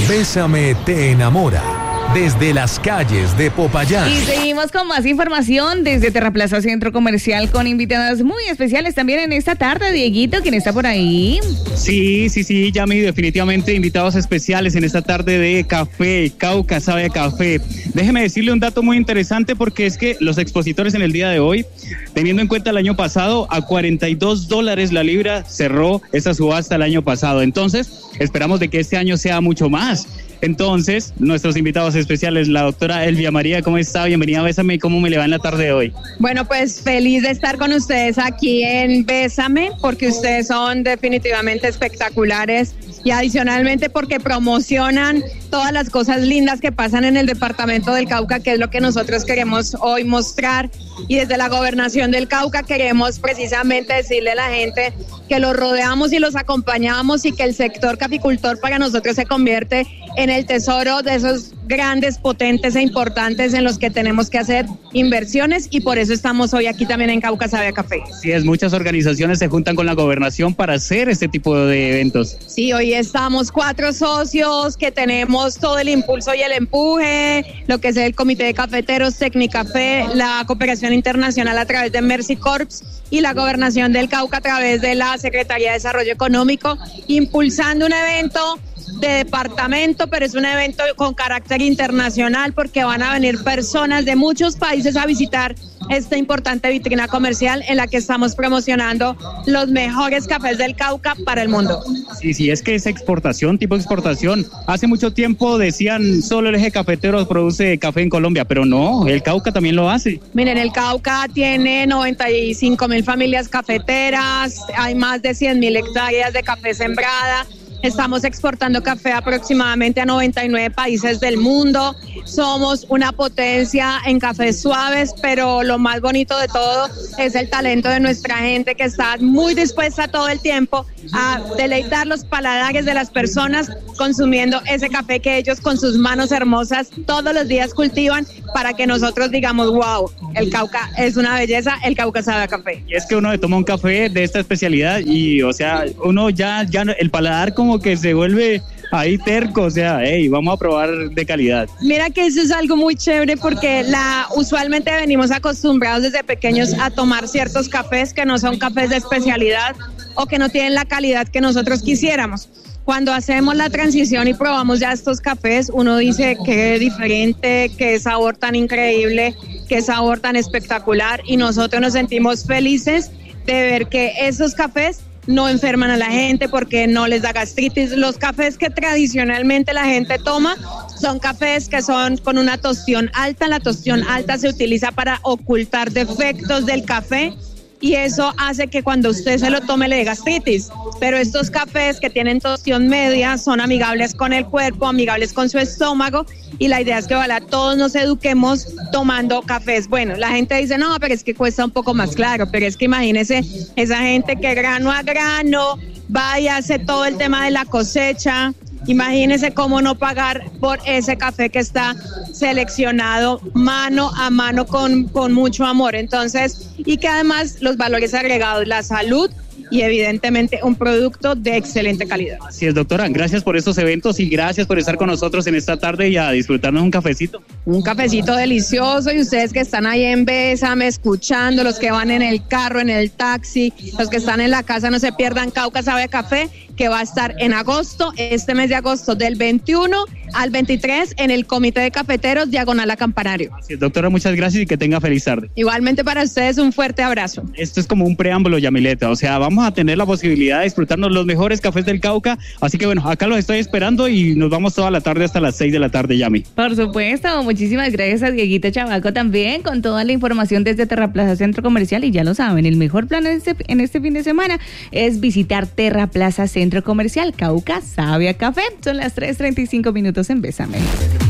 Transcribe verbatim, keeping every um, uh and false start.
Bésame te enamora. Desde las calles de Popayán. Y seguimos con más información desde Terraplaza Centro Comercial con invitadas muy especiales también en esta tarde. Dieguito, ¿quién está por ahí? Sí, sí, sí, Yami, definitivamente invitados especiales en esta tarde de café. Cauca sabe a café. Déjeme decirle un dato muy interesante porque es que los expositores en el día de hoy, teniendo en cuenta el año pasado, a cuarenta y dos dólares la libra cerró esa subasta el año pasado. Entonces, esperamos de que este año sea mucho más. Entonces, nuestros invitados especiales, la doctora Elvia María, ¿cómo está? Bienvenida a Bésame, ¿cómo me le va en la tarde de hoy? Bueno, pues feliz de estar con ustedes aquí en Bésame, porque ustedes son definitivamente espectaculares y adicionalmente porque promocionan todas las cosas lindas que pasan en el departamento del Cauca, que es lo que nosotros queremos hoy mostrar. Y desde la gobernación del Cauca queremos precisamente decirle a la gente que los rodeamos y los acompañamos y que el sector caficultor para nosotros se convierte en el tesoro de esos grandes, potentes e importantes en los que tenemos que hacer inversiones, y por eso estamos hoy aquí también en Cauca Sabe a Café. Sí, es, muchas organizaciones se juntan con la gobernación para hacer este tipo de eventos. Sí, hoy estamos cuatro socios que tenemos todo el impulso y el empuje, lo que es el Comité de Cafeteros, Tecnicafé, la cooperación internacional a través de Mercy Corps y la gobernación del Cauca a través de la Secretaría de Desarrollo Económico, impulsando un evento de departamento, pero es un evento con carácter internacional porque van a venir personas de muchos países a visitar esta importante vitrina comercial en la que estamos promocionando los mejores cafés del Cauca para el mundo. Sí, sí, es que es exportación, tipo exportación. Hace mucho tiempo decían solo el eje cafetero produce café en Colombia, pero no, el Cauca también lo hace. Miren, el Cauca tiene noventa y cinco mil familias cafeteras, hay más de cien mil hectáreas de café sembrada. Estamos exportando café aproximadamente a noventa y nueve países del mundo. Somos una potencia en cafés suaves, pero lo más bonito de todo es el talento de nuestra gente que está muy dispuesta todo el tiempo a deleitar los paladares de las personas consumiendo ese café que ellos con sus manos hermosas todos los días cultivan para que nosotros digamos, wow, el Cauca es una belleza, el Cauca sabe a café. Y es que uno toma un café de esta especialidad y, o sea, uno ya, ya el paladar como que se vuelve ahí terco, o sea, hey, vamos a probar de calidad. Mira que eso es algo muy chévere porque la usualmente venimos acostumbrados desde pequeños a tomar ciertos cafés que no son cafés de especialidad o que no tienen la calidad que nosotros quisiéramos. Cuando hacemos la transición y probamos ya estos cafés, uno dice qué diferente, qué sabor tan increíble, qué sabor tan espectacular, y nosotros nos sentimos felices de ver que esos cafés no enferman a la gente porque no les da gastritis. Los cafés que tradicionalmente la gente toma son cafés que son con una tostión alta. La tostión alta se utiliza para ocultar defectos del café y eso hace que cuando usted se lo tome le dé gastritis. Pero estos cafés que tienen tostión media son amigables con el cuerpo, amigables con su estómago, y la idea es que ojalá todos nos eduquemos tomando cafés. Bueno, la gente dice, no, pero es que cuesta un poco más, claro, pero es que imagínese esa gente que grano a grano va y hace todo el tema de la cosecha. Imagínese cómo no pagar por ese café que está seleccionado mano a mano con, con mucho amor. Entonces, y que además los valores agregados, la salud y evidentemente un producto de excelente calidad. Así es, doctora, gracias por estos eventos y gracias por estar con nosotros en esta tarde y a disfrutarnos un cafecito. Un cafecito delicioso, y ustedes que están ahí en Bésame escuchando, los que van en el carro, en el taxi, los que están en la casa, no se pierdan Cauca Sabe a Café, que va a estar en agosto, este mes de agosto, del veintiuno al veintitrés en el Comité de Cafeteros, diagonal a Campanario. Así es, doctora, muchas gracias y que tenga feliz tarde. Igualmente para ustedes, un fuerte abrazo. Esto es como un preámbulo, Yamileta, o sea, vamos a tener la posibilidad de disfrutarnos los mejores cafés del Cauca, así que bueno, acá los estoy esperando y nos vamos toda la tarde hasta las seis de la tarde, Yami. Por supuesto, muchísimas gracias a Dieguito Chavaco también con toda la información desde Terraplaza Centro Comercial, y ya lo saben, el mejor plan en este, en este fin de semana es visitar Terraplaza Centro Comercial. Cauca Sabe a Café. Son las tres treinta y cinco minutos en Bésame.